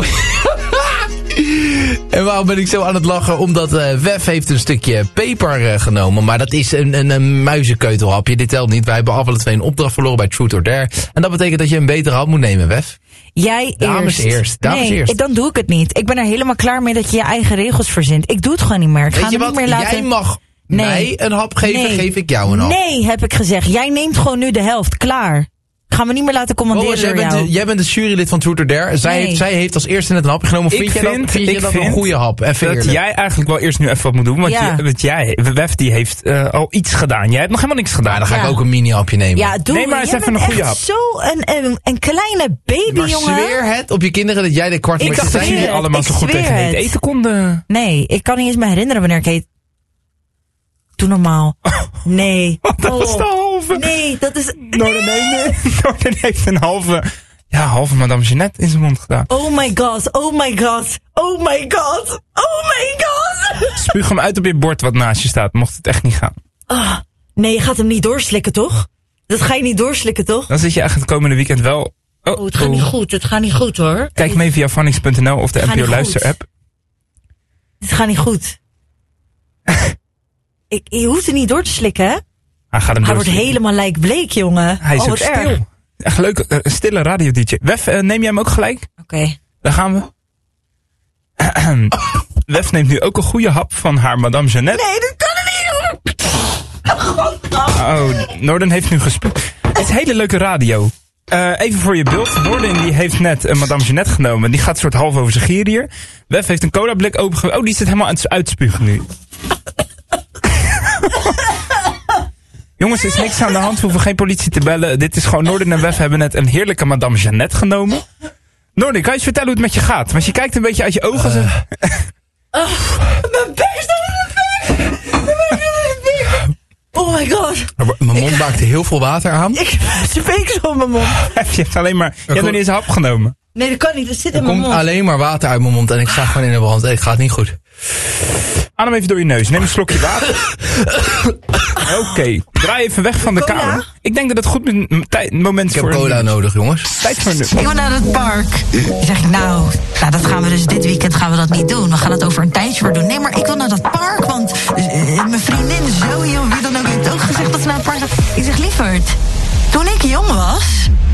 Oh. En waarom ben ik zo aan het lachen? Omdat Wef heeft een stukje peper genomen. Maar dat is een muizenkeutelhapje. Dit telt niet. Wij hebben alle twee een opdracht verloren bij Truth or Dare. En dat betekent dat je een betere hap moet nemen, Wef. Jij Dames eerst. Dan doe ik het niet. Ik ben er helemaal klaar mee dat je je eigen regels verzint. Ik doe het gewoon niet meer. Ik ga Weet je niet wat? meer laten... Jij mag mij een hap geven, geef ik jou een hap. Nee, heb ik gezegd. Jij neemt gewoon nu de helft. Klaar. Gaan we niet meer laten commanderen door jou. Jij bent de jurylid van Truth or Dare. Zij heeft als eerste net een hap genomen. Vind je dat een goede hap? Even dat jij eigenlijk wel eerst nu even wat moet doen. Want Wef die heeft al iets gedaan. Jij hebt nog helemaal niks gedaan. Dan ga ik ook een mini-hapje nemen. Ja, doe. Neem maar eens even een goede hap. Zo een kleine baby, maar jongen. Zweer het op je kinderen dat jij de kwart Ik dacht dat jullie allemaal zo goed tegen het eten konden. Nee, ik kan niet eens me herinneren wanneer ik eet. Doe normaal. Nee. Dat was de halve. Nee, dat is... Norden heeft een halve Madame Jeannette in zijn mond gedaan. Oh my god, oh my god, oh my god, oh my god. Spuug hem uit op je bord wat naast je staat, mocht het echt niet gaan. Nee, je gaat hem niet doorslikken, toch? Dat ga je niet doorslikken, toch? Dan zit je echt het komende weekend wel... het gaat niet goed, het gaat niet goed, hoor. Kijk mee via Vannings.nl of de NPO Luister app. Het gaat niet goed. Je hoeft het niet door te slikken, hè? Hij wordt helemaal lijkbleek, jongen. Hij is ook stil. Erg. Echt leuk, een stille radio-dj. Wef, neem jij hem ook gelijk? Oké. Daar gaan we. Wef neemt nu ook een goede hap van haar Madame Jeannette. Nee, dat kan niet. Norden heeft nu gespuugd. Het is hele leuke radio. Even voor je beeld. Norden die heeft net een Madame Jeannette genomen. Die gaat soort half over zijn gier hier. Wef heeft een cola blik open. Oh, die zit helemaal aan het uitspugen nu. Jongens, er is niks aan de hand. We hoeven geen politie te bellen. Dit is gewoon Norden en Wef hebben net een heerlijke Madame Jeannette genomen. Norden, kan je eens vertellen hoe het met je gaat? Want je kijkt een beetje uit je ogen. Mijn bek staat in de bek. Oh my god. Mijn mond maakte heel veel water aan. Ik zweek zo in mijn mond. Je hebt alleen maar... Je hebt nog niet eens een hap genomen. Nee, dat kan niet. Dat zit in mijn mond. Er komt alleen maar water uit mijn mond en ik sta gewoon in de brand. Het gaat niet goed. Adem even door je neus. Neem een slokje water. Oké. Draai even weg van de kamer. Ik denk dat het goed moment voor... Ik heb cola nodig, jongens. Tijd voor nu. Ik wil naar het park. Dan zeg ik, nou, dat gaan we dus dit weekend gaan we dat niet doen. We gaan het over een tijdje maar doen. Nee, maar ik wil naar dat